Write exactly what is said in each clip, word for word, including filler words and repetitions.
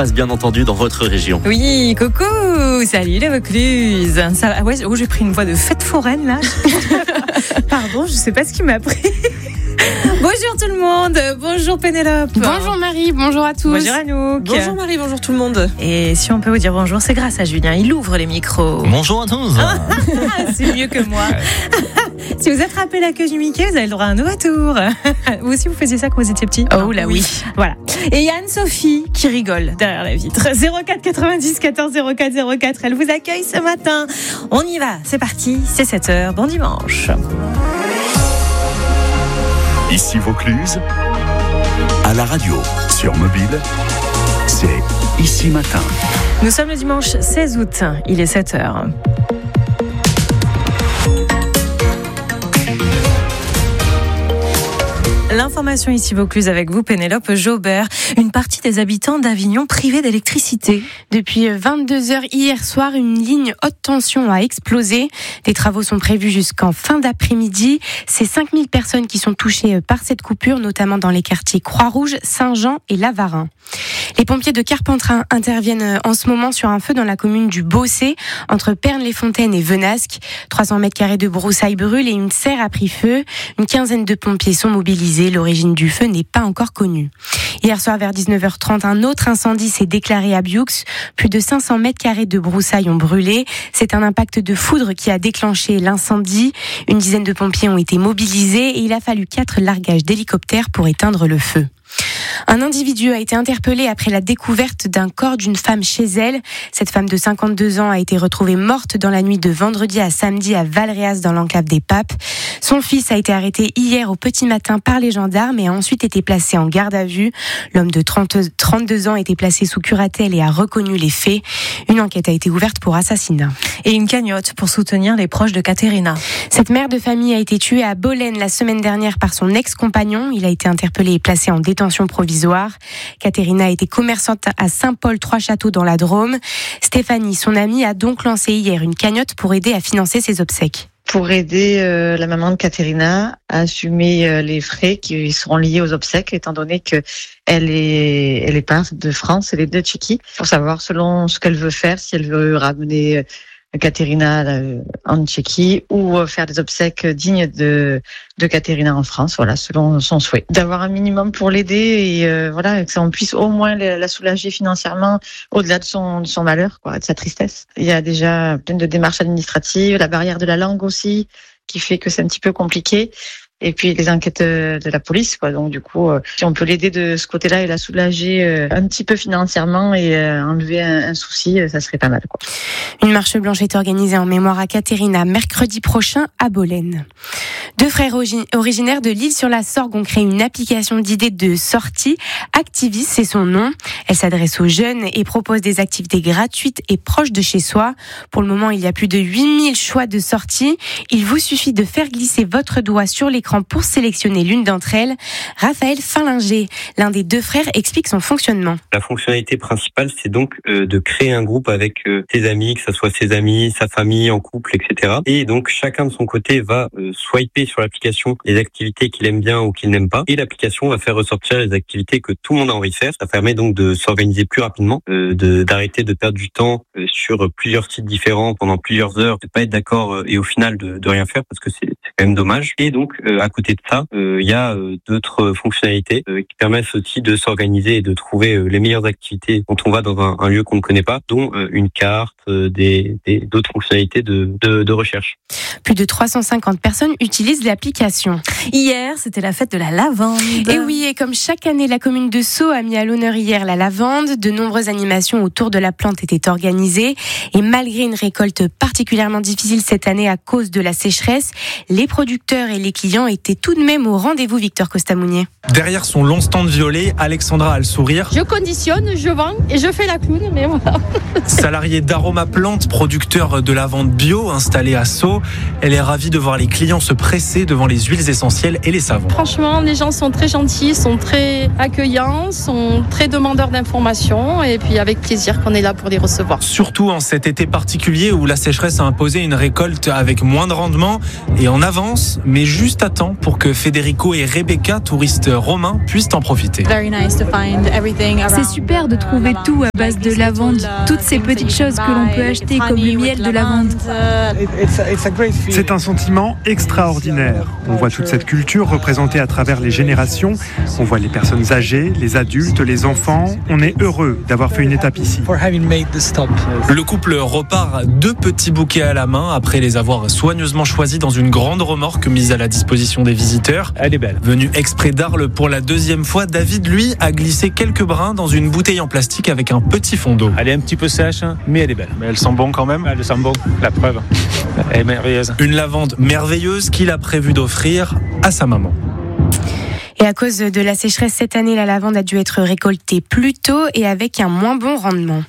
passe bien entendu dans votre région. Oui, coucou, salut les Vaucluse. Ça, ah ouais, oh, j'ai pris une voix de fête foraine là. Pardon, je sais pas ce qui m'a pris. Bonjour tout le monde, bonjour Pénélope. Bonjour Marie, bonjour à tous. Bonjour Anouk. Bonjour Marie, bonjour tout le monde. Et si on peut vous dire bonjour, c'est grâce à Julien, il ouvre les micros. Bonjour à tous. C'est mieux que moi. Si vous attrapez la queue du Mickey, vous avez le droit à un nouveau tour. Vous aussi vous faisiez ça quand vous étiez petit? Oh là oui. Voilà. Et il y a Anne-Sophie qui rigole derrière la vitre. zéro quatre quatre-vingt-dix quatorze zéro quatre zéro quatre, elle vous accueille ce matin. On y va, c'est parti, c'est sept heures, bon dimanche. Ici Vaucluse, à la radio, sur mobile, c'est Ici Matin. Nous sommes le dimanche seize août, il est sept heures. L'information ici Vaucluse avec vous, Pénélope Jaubert. Une partie des habitants d'Avignon privés d'électricité. Depuis vingt-deux heures hier soir, une ligne haute tension a explosé. Des travaux sont prévus jusqu'en fin d'après-midi. C'est cinq mille personnes qui sont touchées par cette coupure, notamment dans les quartiers Croix-Rouge, Saint-Jean et Lavarin. Les pompiers de Carpentras interviennent en ce moment sur un feu dans la commune du Beaussais, entre Pernes-les-Fontaines et Venasque. trois cents mètres carrés de broussailles brûlent et une serre a pris feu. Une quinzaine de pompiers sont mobilisés. L'origine du feu n'est pas encore connue. Hier soir, vers dix-neuf heures trente, un autre incendie s'est déclaré à Bioux. Plus de cinq cents mètres carrés de broussailles ont brûlé. C'est un impact de foudre qui a déclenché l'incendie. Une dizaine de pompiers ont été mobilisés et il a fallu quatre largages d'hélicoptères pour éteindre le feu. Un individu a été interpellé après la découverte d'un corps d'une femme chez elle. Cette femme de cinquante-deux ans a été retrouvée morte dans la nuit de vendredi à samedi à Valréas dans l'enclave des Papes. Son fils a été arrêté hier au petit matin par les gendarmes et a ensuite été placé en garde à vue. L'homme de trente, trente-deux ans a été placé sous curatelle et a reconnu les faits. Une enquête a été ouverte pour assassinat. Et une cagnotte pour soutenir les proches de Caterina. Cette mère de famille a été tuée à Bolène la semaine dernière par son ex-compagnon. Il a été interpellé et placé en détention provisoire. Caterina a été commerçante à Saint-Paul-Trois-Châteaux dans la Drôme. Stéphanie, son amie, a donc lancé hier une cagnotte pour aider à financer ses obsèques. Pour aider euh, la maman de Caterina à assumer euh, les frais qui seront liés aux obsèques, étant donné que elle est, elle est pas de France, elle est de Tchéquie. Pour savoir selon ce qu'elle veut faire, si elle veut ramener euh, Caterina euh, en Tchéquie ou euh, faire des obsèques dignes de de Caterina en France, voilà, selon son souhait. D'avoir un minimum pour l'aider et euh, voilà, que ça on puisse au moins la soulager financièrement au-delà de son de son malheur, quoi, de sa tristesse. Il y a déjà plein de démarches administratives, la barrière de la langue aussi, qui fait que c'est un petit peu compliqué. Et puis les enquêtes de la police, quoi. Donc du coup, si on peut l'aider de ce côté-là et la soulager un petit peu financièrement et enlever un, un souci, ça serait pas mal, quoi. Une marche blanche est organisée en mémoire à Caterina mercredi prochain à Bolène. Deux frères originaires de l'Île-sur-la-Sorgue ont créé une application d'idées de sortie. Activis, c'est son nom. Elle s'adresse aux jeunes et propose des activités gratuites et proches de chez soi. Pour le moment, il y a plus de huit mille choix de sorties. Il vous suffit de faire glisser votre doigt sur l'écran pour sélectionner l'une d'entre elles. Raphaël Fallinger, l'un des deux frères, explique son fonctionnement. La fonctionnalité principale, c'est donc euh, de créer un groupe avec euh, ses amis, que ce soit ses amis, sa famille, en couple, et cetera. Et donc chacun de son côté va euh, swiper sur l'application les activités qu'il aime bien ou qu'il n'aime pas. Et l'application va faire ressortir les activités que tout le monde a envie de faire. Ça permet donc de s'organiser plus rapidement, euh, de, d'arrêter de perdre du temps euh, sur plusieurs sites différents pendant plusieurs heures, de pas être d'accord euh, et au final de, de rien faire parce que c'est, c'est quand même dommage. Et donc euh, à côté de ça, il euh, y a euh, d'autres fonctionnalités euh, qui permettent aussi de s'organiser et de trouver euh, les meilleures activités quand on va dans un, un lieu qu'on ne connaît pas, dont euh, une carte, euh, des, des, d'autres fonctionnalités de, de, de recherche. Plus de trois cent cinquante personnes utilisent l'application. Hier, c'était la fête de la lavande. Et oui, et comme chaque année, la commune de Sceaux a mis à l'honneur hier la lavande. De nombreuses animations autour de la plante étaient organisées. Et malgré une récolte particulièrement difficile cette année à cause de la sécheresse, les producteurs et les clients étaient tout de même au rendez-vous, Victor Costamounier. Derrière son long stand violet, Alexandra a le sourire. Je conditionne, je vends et je fais la clown, mais voilà. Salariée d'Aroma Plante, producteur de lavande bio installée à Sceaux, elle est ravie de voir les clients se presser devant les huiles essentielles et les savons. Franchement, les gens sont très gentils, sont très accueillants, sont très demandeurs d'informations et puis avec plaisir qu'on est là pour les recevoir. Surtout en cet été particulier où la sécheresse a imposé une récolte avec moins de rendement et en avril. d'avance, mais juste à temps pour que Federico et Rebecca, touristes romains, puissent en profiter. C'est super de trouver tout à base de lavande, toutes ces petites choses que l'on peut acheter comme le miel de lavande. C'est un sentiment extraordinaire. On voit toute cette culture représentée à travers les générations. On voit les personnes âgées, les adultes, les enfants. On est heureux d'avoir fait une étape ici. Le couple repart deux petits bouquets à la main après les avoir soigneusement choisis dans une grande remorque mise à la disposition des visiteurs. Elle est belle. Venu exprès d'Arles pour la deuxième fois, David, lui, a glissé quelques brins dans une bouteille en plastique avec un petit fond d'eau. Elle est un petit peu sèche, mais elle est belle. Mais elle sent bon quand même. Elle sent bon, la preuve. Elle est merveilleuse. Une lavande merveilleuse qu'il a prévu d'offrir à sa maman. Et à cause de la sécheresse cette année, la lavande a dû être récoltée plus tôt et avec un moins bon rendement.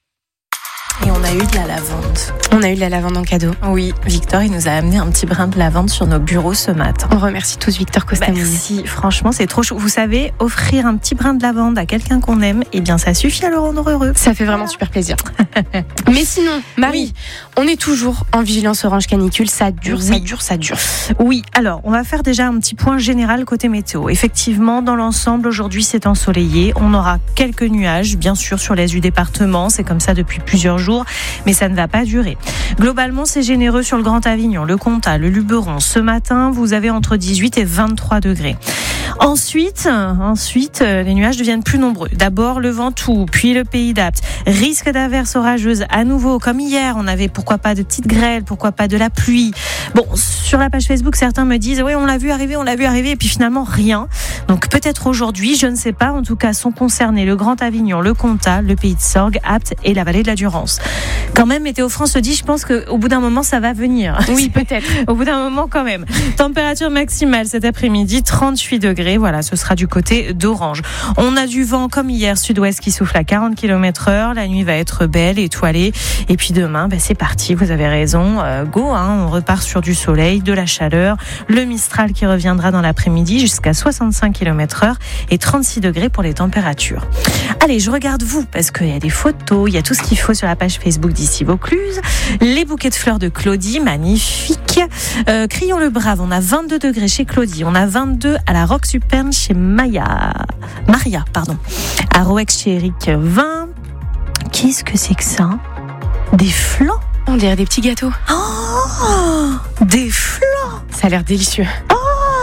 Et on a eu de la lavande. On a eu de la lavande en cadeau. Oui, Victor, il nous a amené un petit brin de lavande sur nos bureaux ce matin. On remercie tous Victor Costamini. Merci, franchement, c'est trop chou. Vous savez, offrir un petit brin de lavande à quelqu'un qu'on aime, eh bien, ça suffit à le rendre heureux. Ça fait vraiment super plaisir. Mais sinon, Marie, oui. On est toujours en vigilance orange canicule. Ça dure, oui. ça dure, ça dure. Oui, alors, on va faire déjà un petit point général côté météo. Effectivement, dans l'ensemble, aujourd'hui, c'est ensoleillé. On aura quelques nuages, bien sûr, sur les du département. C'est comme ça depuis plusieurs jours, mais ça ne va pas durer. Globalement, c'est généreux sur le Grand Avignon, le Comtat, le Luberon. Ce matin, vous avez entre dix-huit et vingt-trois degrés. Ensuite, ensuite, les nuages deviennent plus nombreux. D'abord le Ventoux, puis le Pays d'Apt. Risque d'averses orageuses à nouveau, comme hier. On avait pourquoi pas de petites grêles, pourquoi pas de la pluie. Bon, sur la page Facebook, certains me disent oui, on l'a vu arriver, on l'a vu arriver, et puis finalement rien. Donc peut-être aujourd'hui, je ne sais pas. En tout cas, sont concernés le Grand Avignon, le Comtat, le Pays de Sorgue, Apt et la vallée de la Durance. Quand même, Météo France se dit, je pense qu'au bout d'un moment, ça va venir. Oui, peut-être. Au bout d'un moment, quand même. Température maximale cet après-midi, trente-huit degrés. Voilà, ce sera du côté d'Orange. On a du vent comme hier, sud-ouest qui souffle à quarante kilomètres heure. La nuit va être belle, étoilée. Et puis demain, ben c'est parti, vous avez raison. Euh, go, hein, on repart sur du soleil, de la chaleur. Le Mistral qui reviendra dans l'après-midi jusqu'à soixante-cinq kilomètres heure et trente-six degrés pour les températures. Allez, je regarde vous, parce qu'il y a des photos, il y a tout ce qu'il faut sur la page Facebook d'ici Vaucluse. Les bouquets de fleurs de Claudie, magnifiques. Euh, Crillon le Brave, on a vingt-deux degrés chez Claudie. On a vingt-deux à la Roque Superne chez Maya. Maria, pardon. À Roex chez Eric, vingt. Qu'est-ce que c'est que ça ? Des flancs ? On dirait des petits gâteaux. Oh, des flancs ! Ça a l'air délicieux. Oh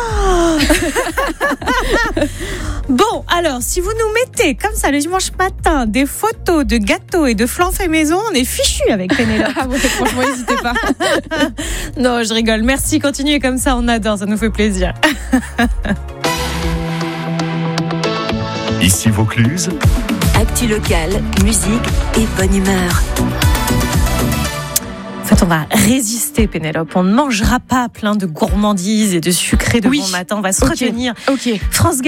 Bon, alors, si vous nous mettez comme ça le dimanche matin des photos de gâteaux et de flancs faits maison, on est fichus avec Pénélope. Ah ouais, franchement, n'hésitez pas. Non, je rigole. Merci, continuez comme ça, on adore, ça nous fait plaisir. Ici Vaucluse. Actu locale, musique et bonne humeur. En fait, on va résister, Pénélope. On ne mangera pas plein de gourmandises et de sucrés de oui. bon matin. On va se okay. retenir. Ok. France